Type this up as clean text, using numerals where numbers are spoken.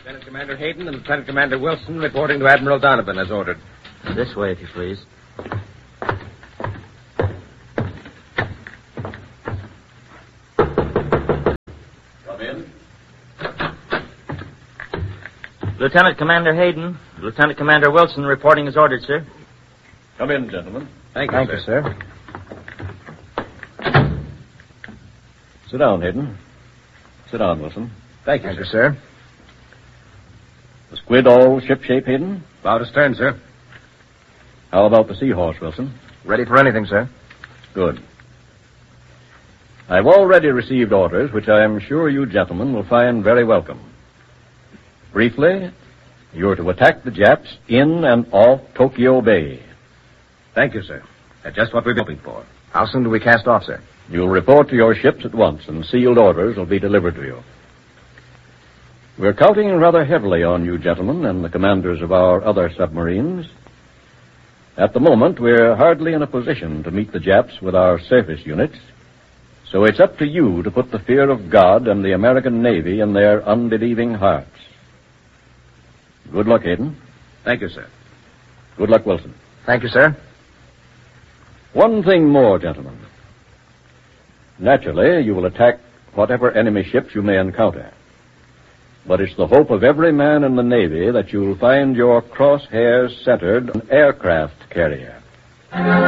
Lieutenant Commander Hayden and Lieutenant Commander Wilson reporting to Admiral Donovan as ordered. This way, if you please. Come in. Lieutenant Commander Hayden, Lieutenant Commander Wilson reporting as ordered, sir. Come in, gentlemen. Thank you, sir. Sit down, Hayden. Sit down, Wilson. Thank you, sir. The Squid all shipshape, Hayden? About astern, sir. How about the Seahorse, Wilson? Ready for anything, sir. Good. I've already received orders which I am sure you gentlemen will find very welcome. Briefly, you're to attack the Japs in and off Tokyo Bay. Thank you, sir. That's just what we've been hoping for. How soon do we cast off, sir? You'll report to your ships at once, and sealed orders will be delivered to you. We're counting rather heavily on you gentlemen and the commanders of our other submarines. At the moment, we're hardly in a position to meet the Japs with our surface units, so it's up to you to put the fear of God and the American Navy in their unbelieving hearts. Good luck, Hayden. Thank you, sir. Good luck, Wilson. Thank you, sir. One thing more, gentlemen. Naturally, you will attack whatever enemy ships you may encounter. But it's the hope of every man in the Navy that you'll find your crosshairs centered on an aircraft carrier.